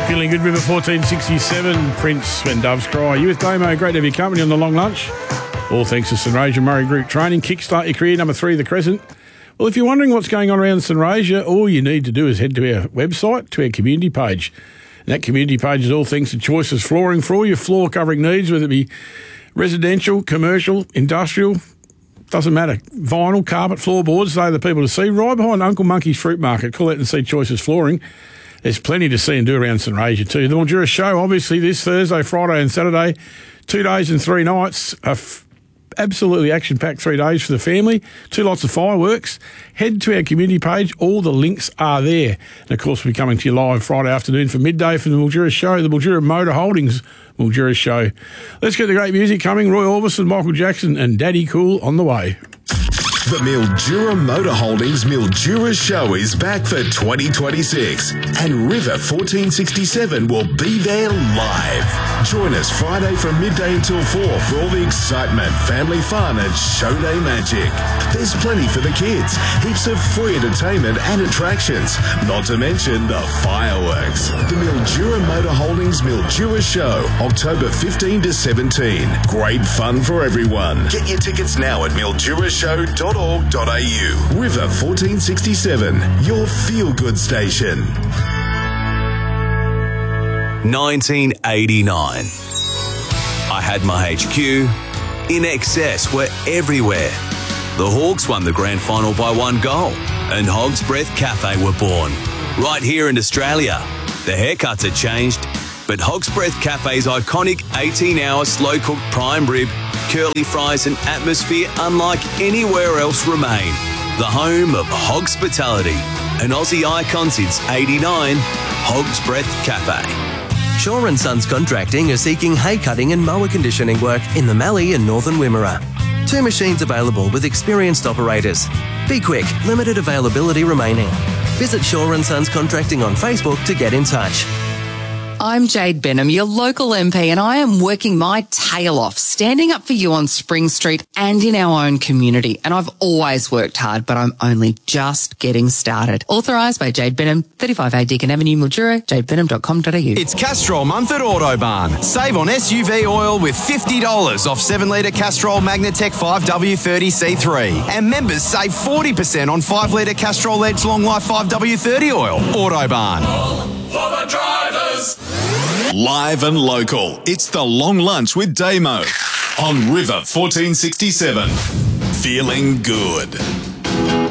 Feeling good, River 1467, Prince, When Doves Cry. You with Damo, great to have your company on the long lunch. All thanks to St Rasia Murray Group Training. Kickstart your career, number 3, The Crescent. Well, if you're wondering what's going on around St Rasia, all you need to do is head to our website, to our community page. And that community page is all things to Choices Flooring for all your floor covering needs, whether it be residential, commercial, industrial, doesn't matter. Vinyl, carpet, floorboards, they're the people to see. Right behind Uncle Monkey's Fruit Market. Call out and see Choices Flooring. There's plenty to see and do around St Rasia too. The Mildura Show, obviously, this Thursday, Friday and Saturday, 2 days and 3 nights. Absolutely action-packed 3 days for the family. 2 lots of fireworks. Head to our community page. All the links are there. And, of course, we'll be coming to you live Friday afternoon for midday for the Mildura Show, the Mildura Motor Holdings Mildura Show. Let's get the great music coming. Roy Orbison, Michael Jackson and Daddy Cool on the way. The Mildura Motor Holdings Mildura Show is back for 2026 and River 1467 will be there live. Join us Friday from midday until 4 for all the excitement, family fun and show day magic. There's plenty for the kids, heaps of free entertainment and attractions, not to mention the fireworks. The Mildura Motor Holdings Mildura Show, October 15 to 17. Great fun for everyone. Get your tickets now at mildurashow.org.au. River 1467, your feel-good station. 1989. I had my HQ. In excess were everywhere. The Hawks won the grand final by 1 goal, and Hog's Breath Cafe were born. Right here in Australia. The haircuts had changed, but Hog's Breath Cafe's iconic 18-hour slow-cooked prime rib, curly fries and atmosphere unlike anywhere else remain. The home of Hogspitality, an Aussie icon since '89, Hog's Breath Cafe. Shaw & Sons Contracting are seeking hay cutting and mower conditioning work in the Mallee and Northern Wimmera. 2 machines available with experienced operators. Be quick, limited availability remaining. Visit Shaw & Sons Contracting on Facebook to get in touch. I'm Jade Benham, your local MP, and I am working my tail off, standing up for you on Spring Street and in our own community. And I've always worked hard, but I'm only just getting started. Authorised by Jade Benham, 35A Deakin Avenue, Mildura, jadebenham.com.au. It's Castrol month at Autobarn. Save on SUV oil with $50 off 7-litre Castrol Magnatec 5W30C3. And members save 40% on 5-litre Castrol Edge Long Life 5W30 oil. Autobarn. For the drivers. Live and local, it's the long lunch with Damo on River 1467. Feeling good.